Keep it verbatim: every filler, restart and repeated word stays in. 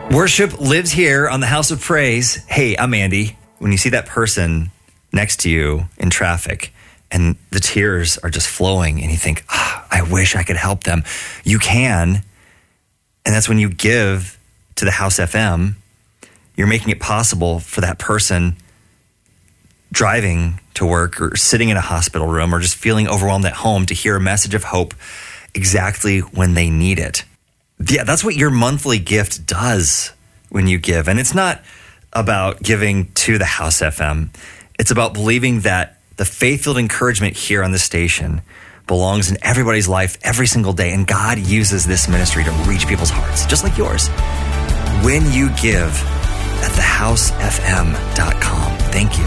Worship lives here on the House of Praise. Hey, I'm Andy. When you see that person next to you in traffic and the tears are just flowing and you think, ah, I wish I could help them, you can. And that's when you give to the House F M. You're making it possible for that person driving to work or sitting in a hospital room or just feeling overwhelmed at home to hear a message of hope exactly when they need it. Yeah, that's what your monthly gift does when you give. And it's not about giving to the House F M. It's about believing that the faith-filled encouragement here on the station belongs in everybody's life every single day. And God uses this ministry to reach people's hearts, just like yours. When you give at the house f m dot com. Thank you.